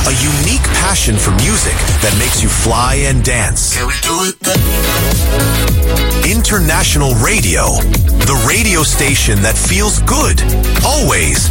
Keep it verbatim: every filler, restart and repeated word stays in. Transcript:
A unique passion for music that makes you fly and dance. Can we do it? International Radio, the radio station that feels good, always.